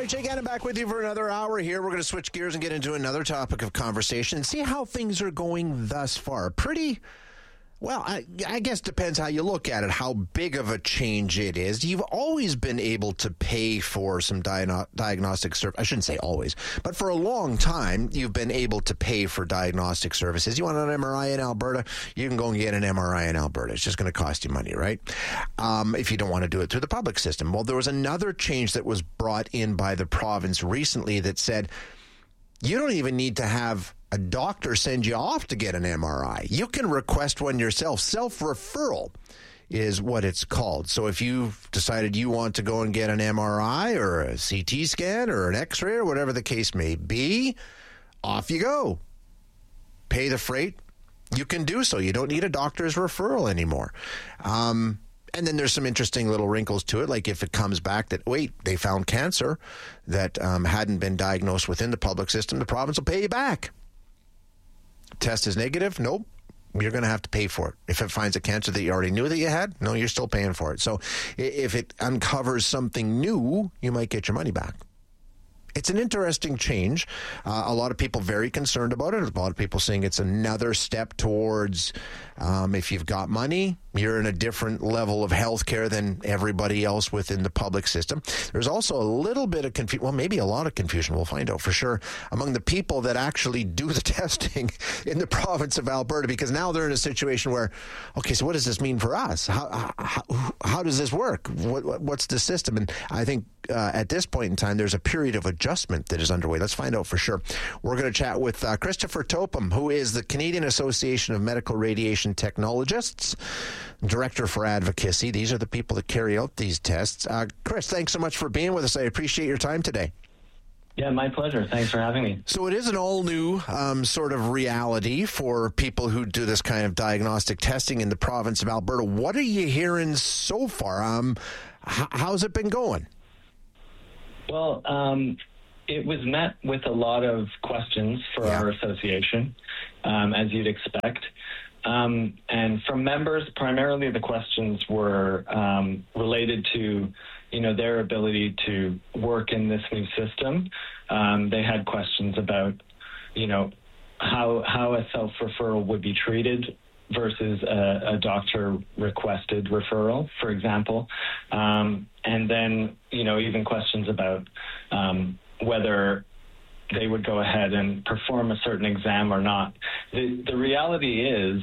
right, Jay Gannon back with you for another hour here. We're going to switch gears and get into another topic of conversation and see how things are going thus far. Well, I guess depends how you look at it, how big of a change it is. You've always been able to pay for some diagnostic service. I shouldn't say always, but for a long time, you've been able to pay for diagnostic services. You want an MRI in Alberta, you can go and get an MRI in Alberta. It's just going to cost you money, right? If you don't want to do it through the public system. Well, there was another change that was brought in by the province recently that said you don't even need to have a doctor send you off to get an MRI. You can request one yourself. Self-referral is what it's called. So if you've decided you want to go and get an MRI or a CT scan or an X-ray or whatever the case may be, off you go. Pay the freight. You can do so. You don't need a doctor's referral anymore. And then there's some interesting little wrinkles to it, like if it comes back that, wait, they found cancer that hadn't been diagnosed within the public system, the province will pay you back. Test is negative? Nope. You're going to have to pay for it. If it finds a cancer that you already knew that you had, no, you're still paying for it. So if it uncovers something new, you might get your money back. It's an interesting change. A lot of people very concerned about it. A lot of people saying it's another step towards if you've got money, you're in a different level of health care than everybody else within the public system. There's also a little bit of confusion, well, maybe a lot of confusion, we'll find out for sure, among the people that actually do the testing in the province of Alberta, because now they're in a situation where, okay, so what does this mean for us? How does this work? What's the system? And I think at this point in time, there's a period of adjustment that is underway. Let's find out for sure. We're going to chat with Christopher Topham, who is the Canadian Association of Medical Radiation Technologists, Director for Advocacy. These are the people that carry out these tests. Chris, thanks so much for being with us. I appreciate your time today. Yeah, my pleasure. Thanks for having me. So it is an all-new sort of reality for people who do this kind of diagnostic testing in the province of Alberta. What are you hearing so far? How's it been going? Well, it was met with a lot of questions for our association, as you'd expect. And from members, primarily the questions were related to, their ability to work in this new system. They had questions about, how a self-referral would be treated versus a doctor-requested referral, for example. And then, even questions about whether they would go ahead and perform a certain exam or not. The reality is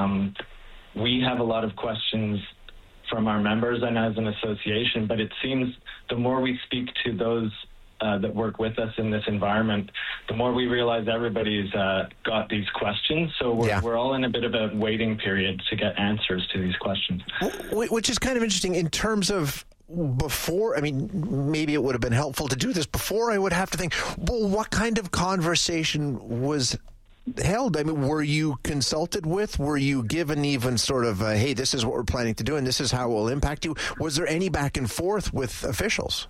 we have a lot of questions from our members and as an association, but it seems the more we speak to those that work with us in this environment, the more we realize everybody's got these questions. So we're all in a bit of a waiting period to get answers to these questions. Which is kind of interesting in terms of before. I mean, maybe it would have been helpful to do this before. I would have to think, well, what kind of conversation was held? I mean, were you consulted with? Were you given even sort of, hey, this is what we're planning to do and this is how it will impact you? Was there any back and forth with officials?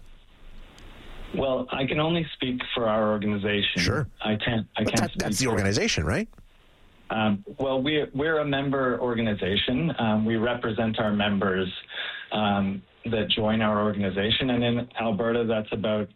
Well, I can only speak for our organization. Sure. I can't. That's the organization, right? Well, we're a member organization. We represent our members that join our organization, and in Alberta, that's about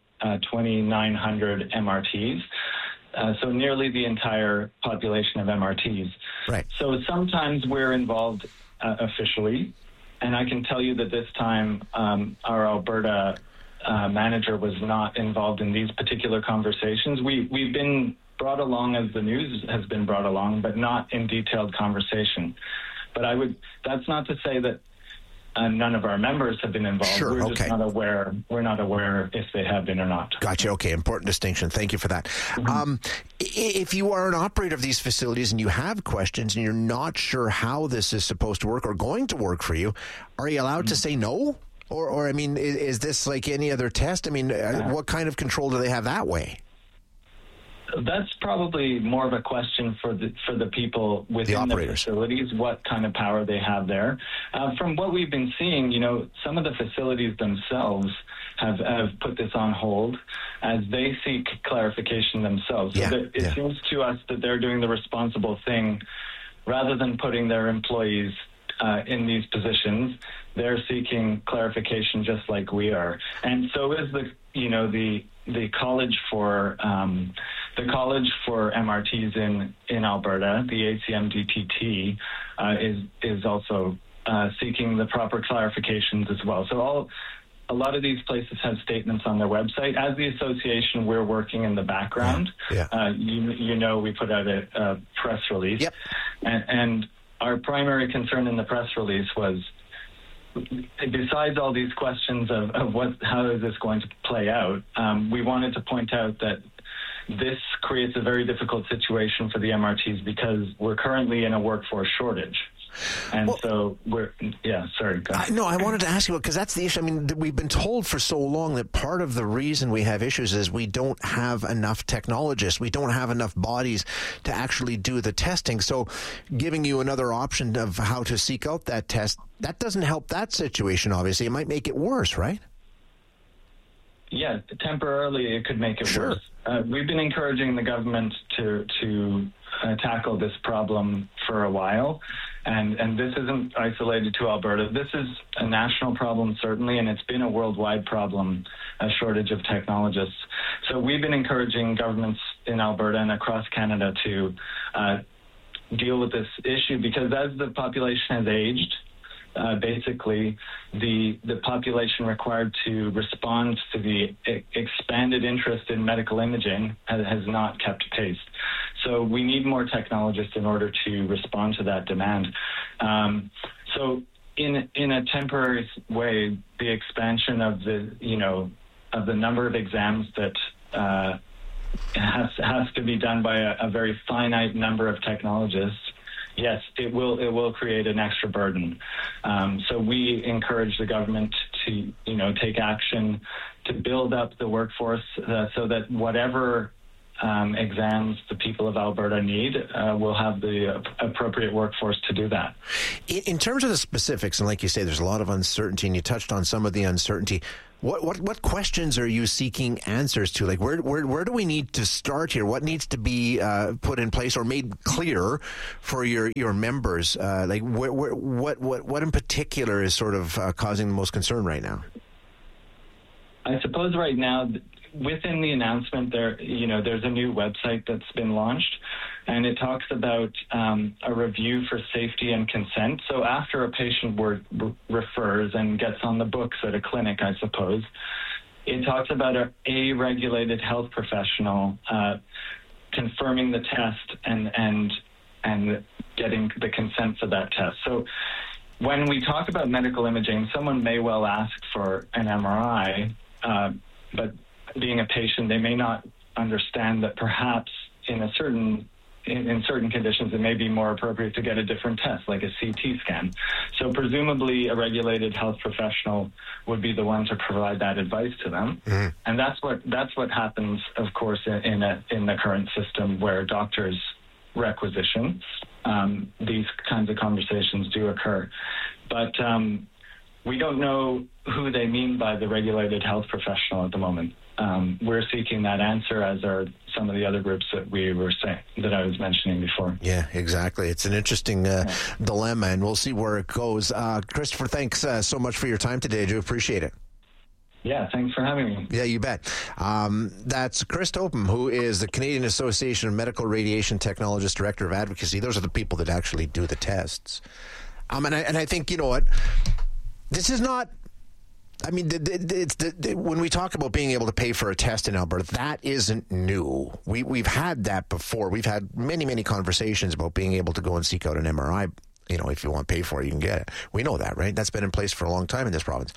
2,900 MRTs. So nearly the entire population of MRTs. Right. So sometimes we're involved officially, and I can tell you that this time our Alberta manager was not involved in these particular conversations. We've been brought along as the news has been brought along, but not in detailed conversation. But that's not to say that none of our members have been involved. Sure, we're just not aware. We're not aware if they have been or not. Gotcha. Okay, important distinction. Thank you for that. Mm-hmm. If you are an operator of these facilities and you have questions and you're not sure how this is supposed to work or going to work for you, are you allowed to say no? Or I mean, is this like any other test? I mean, what kind of control do they have that way? That's probably more of a question for the people within the facilities, what kind of power they have there. From what we've been seeing, some of the facilities themselves have put this on hold as they seek clarification themselves. So it seems to us that they're doing the responsible thing rather than putting their employees in these positions. They're seeking clarification just like we are. And so is the the College for MRTs in Alberta, the ACMDPT, is also seeking the proper clarifications as well. So a lot of these places have statements on their website. As the association, we're working in the background. Yeah. We put out a press release. Yep. And our primary concern in the press release was, besides all these questions of how is this going to play out, we wanted to point out that this creates a very difficult situation for the MRTs because we're currently in a workforce shortage. And so sorry. Go ahead. No, I wanted to ask you, because that's the issue. I mean, we've been told for so long that part of the reason we have issues is we don't have enough technologists. We don't have enough bodies to actually do the testing. So giving you another option of how to seek out that test, that doesn't help that situation, obviously. It might make it worse, right? Yeah, temporarily it could make it worse. We've been encouraging the government to tackle this problem for a while, and this isn't isolated to Alberta. This is a national problem, certainly, and it's been a worldwide problem, a shortage of technologists. So we've been encouraging governments in Alberta and across Canada to deal with this issue, because as the population has aged, basically the population required to respond to the expanded interest in medical imaging has not kept pace. So we need more technologists in order to respond to that demand. So in a temporary way, the expansion of the number of exams that has to be done by a very finite number of technologists. Yes, it will create an extra burden. So we encourage the government to, take action to build up the workforce so that whatever exams the people of Alberta need will have the appropriate workforce to do that. In terms of the specifics, and like you say, there's a lot of uncertainty, and you touched on some of the uncertainty. What questions are you seeking answers to? Like, where do we need to start here? What needs to be put in place or made clear for your members? What in particular is sort of causing the most concern right now? I suppose right now, within the announcement, there's a new website that's been launched, and it talks about a review for safety and consent. So after a patient refers and gets on the books at a clinic, I suppose, it talks about a regulated health professional confirming the test and getting the consent for that test. So when we talk about medical imaging, someone may well ask for an MRI, but being a patient, they may not understand that perhaps in certain conditions it may be more appropriate to get a different test, like a CT scan. So presumably a regulated health professional would be the one to provide that advice to them. Mm-hmm. And that's what happens, of course, in the current system where doctors requisition. These kinds of conversations do occur. But we don't know who they mean by the regulated health professional at the moment. We're seeking that answer, as are some of the other groups that I was mentioning before. Yeah, exactly. It's an interesting dilemma, and we'll see where it goes. Christopher, thanks so much for your time today. I do appreciate it. Yeah, thanks for having me. Yeah, you bet. That's Chris Topham, who is the Canadian Association of Medical Radiation Technologists Director of Advocacy. Those are the people that actually do the tests. And I think, you know what, this is not... I mean, when we talk about being able to pay for a test in Alberta, that isn't new. We've had that before. We've had many, many conversations about being able to go and seek out an MRI. If you want to pay for it, you can get it. We know that, right? That's been in place for a long time in this province.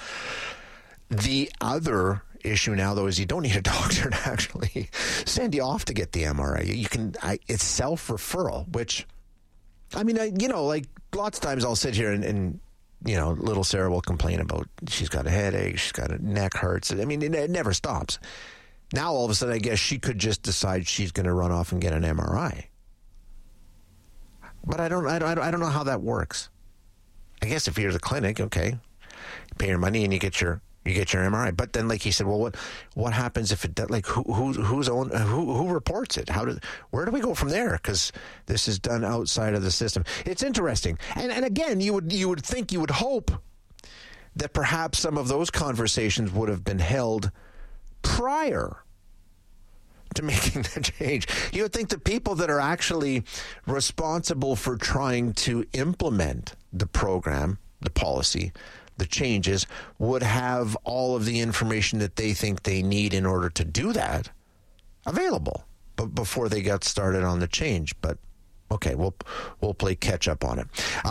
The other issue now, though, is you don't need a doctor to actually send you off to get the MRI. You can. It's self-referral, which, I mean, like lots of times I'll sit here and little Sarah will complain about she's got a headache, she's got a neck hurts. I mean, it never stops. Now, all of a sudden, I guess she could just decide she's going to run off and get an MRI. But I don't know how that works. I guess if you're the clinic, okay, you pay your money and you get your MRI. But then, like he said, well, what happens if it, like, who reports it? Where do we go from there? Because this is done outside of the system. It's interesting, and again, you would hope that perhaps some of those conversations would have been held prior to making the change. You would think the people that are actually responsible for trying to implement the program, the policy, the changes, would have all of the information that they think they need in order to do that available before they got started on the change. But okay, we'll play catch up on it.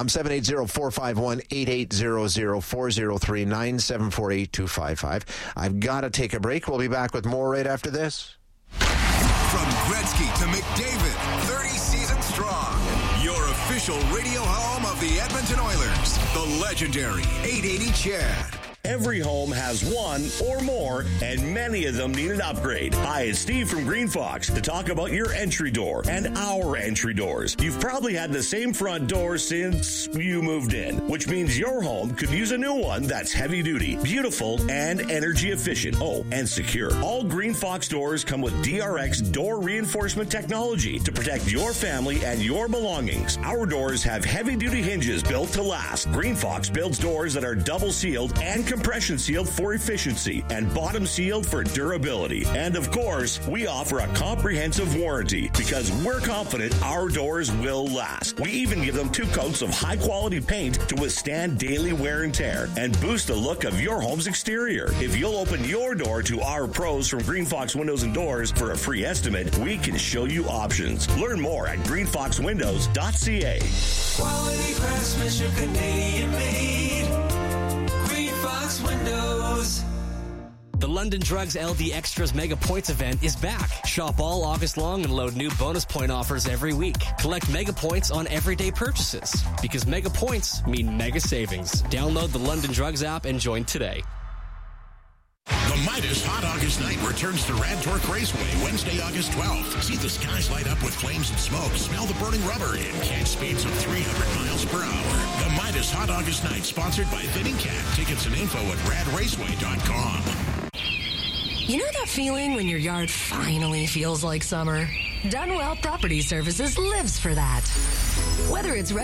780-451-8800, 403-974-8255. I've got to take a break. We'll be back with more right after this. From Gretzky to McDavid, 30 seasons strong. Your official radio home of the Edmonton Oilers, the legendary 880 CHED. Every home has one or more, and many of them need an upgrade. Hi, it's Steve from Green Fox to talk about your entry door and our entry doors. You've probably had the same front door since you moved in, which means your home could use a new one that's heavy duty, beautiful, and energy efficient. Oh, and secure. All Green Fox doors come with DRX door reinforcement technology to protect your family and your belongings. Our doors have heavy duty hinges built to last. Green Fox builds doors that are double sealed and compression sealed for efficiency and bottom sealed for durability. And of course, we offer a comprehensive warranty because we're confident our doors will last. We even give them 2 coats of high quality paint to withstand daily wear and tear and boost the look of your home's exterior. If you'll open your door to our pros from Green Fox Windows and Doors for a free estimate, we can show you options. Learn more at greenfoxwindows.ca. Quality craftsmanship, Canadian made. Fox Windows. The London Drugs LD Extras Mega Points event is back. Shop all August long and load new bonus point offers every week. Collect Mega Points on everyday purchases because Mega Points mean mega savings. Download the London Drugs app and join today. The Midas Hot August Night returns to Rad Torque Raceway Wednesday, August 12th. See the skies light up with flames and smoke, smell the burning rubber, and catch speeds of 300 miles per hour. The Midas Hot August Night, sponsored by Fitting Cat. Tickets and info at radraceway.com. You know that feeling when your yard finally feels like summer? Dunwell Property Services lives for that. Whether it's